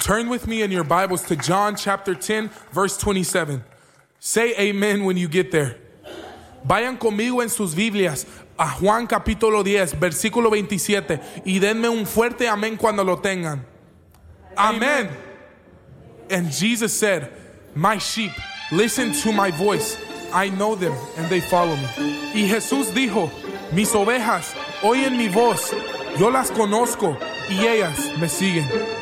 Turn with me in your Bibles to John chapter 10, verse 27. Say amen when you get there. Vayan conmigo en sus Biblias a Juan capítulo 10, versículo 27 y denme un fuerte amén cuando lo tengan. Amen. And Jesus said, my sheep listen to my voice. I know them and they follow me. Y Jesús dijo, mis ovejas oyen mi voz. Yo las conozco y ellas me siguen.